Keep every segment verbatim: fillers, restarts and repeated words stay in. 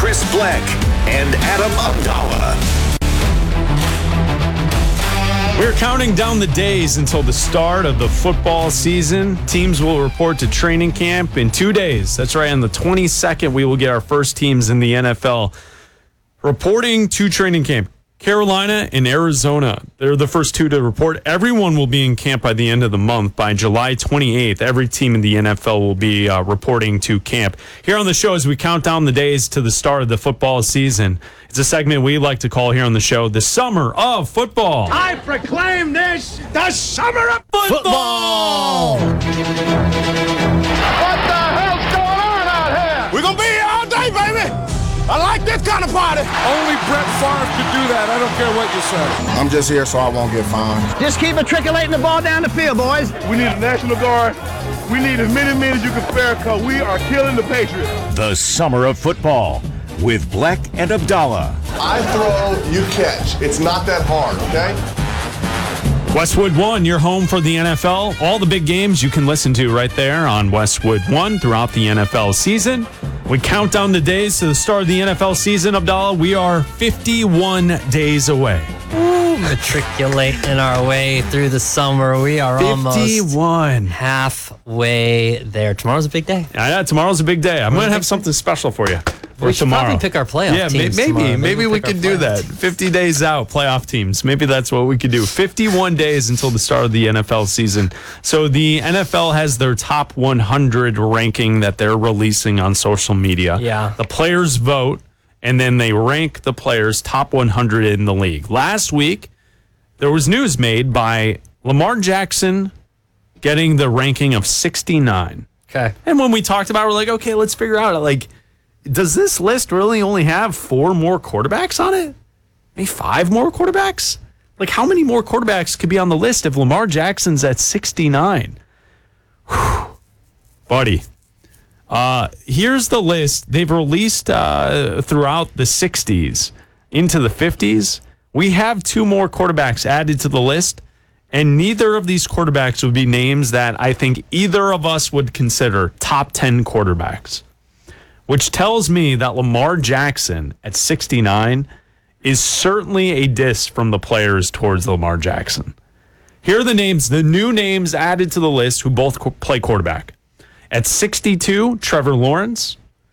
Chris Black and Adam Abdallah. We're counting down the days until the start of the football season. Teams will report to training camp in two days. That's right, on the twenty-second, we will get our first teams in the N F L reporting to training camp. Carolina and Arizona, they're the first two to report. Everyone will be in camp by the end of the month. By July twenty-eighth, every team in the N F L will be uh, reporting to camp. Here on the show, as we count down the days to the start of the football season, it's a segment we like to call here on the show, the Summer of Football. I proclaim this the Summer of Football! Football! What the hell's going on out here? We're going to be here all day, baby! I like this kind of party. Only Brett Favre could do that. I don't care what you say. I'm just here so I won't get fined. Just keep matriculating the ball down the field, boys. We need a National Guard. We need as many men as you can spare because we are killing the Patriots. The Summer of Football with Black and Abdallah. I throw, you catch. It's not that hard, okay? Westwood One, your home for the N F L. All the big games you can listen to right there on Westwood One throughout the N F L season. We count down the days to the start of the N F L season, Abdallah. We are fifty-one days away. Ooh, matriculating our way through the summer. We are fifty-one. Almost halfway there. Tomorrow's a big day. Yeah, yeah tomorrow's a big day. I'm going to have something special for you. We should tomorrow. probably pick our playoff yeah, teams maybe, tomorrow. maybe, maybe we we'll could do that. fifty days out, playoff teams. Maybe that's what we could do. fifty-one days until the start of the N F L season. So the N F L has their top one hundred ranking that they're releasing on social media. Yeah. The players vote, and then they rank the players top one hundred in the league. Last week, there was news made by Lamar Jackson getting the ranking of sixty-nine. Okay. And when we talked about it, we're like, okay, let's figure out, like, does this list really only have four more quarterbacks on it? Maybe five more quarterbacks? Like, how many more quarterbacks could be on the list if Lamar Jackson's at sixty-nine? Whew. Buddy. Uh, here's the list. They've released uh, throughout the sixties into the fifties. We have two more quarterbacks added to the list, and neither of these quarterbacks would be names that I think either of us would consider top ten quarterbacks. Which tells me that Lamar Jackson at sixty-nine is certainly a diss from the players towards Lamar Jackson. Here are the names, the new names added to the list who both qu- play quarterback. At sixty-two, Trevor Lawrence.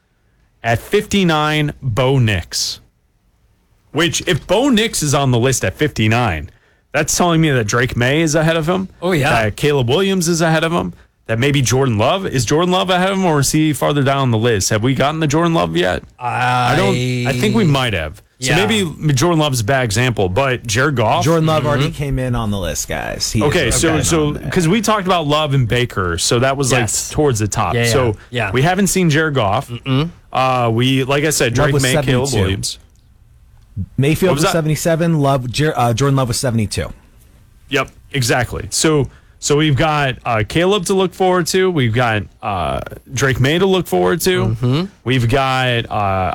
At fifty-nine, Bo Nix. Which, if Bo Nix is on the list at fifty-nine, that's telling me that Drake May is ahead of him. Oh, yeah. That Caleb Williams is ahead of him. That maybe Jordan Love. Is Jordan Love ahead of him, or is he farther down the list? Have we gotten the Jordan Love yet? I, I don't. I think we might have. So Yeah. maybe Jordan Love's a bad example, but Jared Goff. Jordan Love already came in on the list, guys. He Okay, is so okay so on there. because we talked about Love and Baker, so that was Yes. like towards the top. Yeah, yeah, so yeah. we haven't seen Jared Goff. Mm-mm. Uh, we like I said, Love Drake was May, Caleb seventy-two. Williams. Mayfield What was, was that? seventy-seven. Love, Jer- uh, Jordan Love was seventy-two. Yep, exactly. So so we've got uh, Caleb to look forward to. We've got uh, Drake May to look forward to. Mm-hmm. We've got uh,